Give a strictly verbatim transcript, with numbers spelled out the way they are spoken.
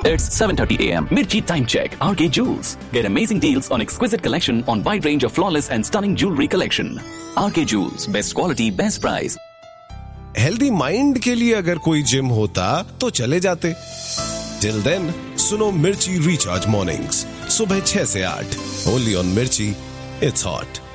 It's seven thirty a m. Mirchi Time Check. R K Jewels. Get amazing deals on exquisite collection on wide range of flawless and stunning jewelry collection. R K Jewels. Best quality, best price. Healthy mind के लिए अगर कोई gym होता तो चले जाते. Till then सुनो मिर्ची रिचार्ज मॉर्निंग्स सुबह छह से आठ. ओनली ऑन मिर्ची. It's hot.